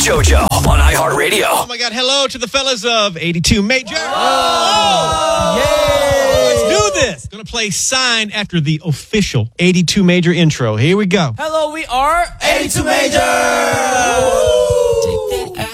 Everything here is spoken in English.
JoJo on iHeartRadio. Oh my God, hello to the fellas of 82 Major. Oh, Let's do this. Gonna play Sign after the official 82 Major intro. Here we go. Hello, we are 82 Major!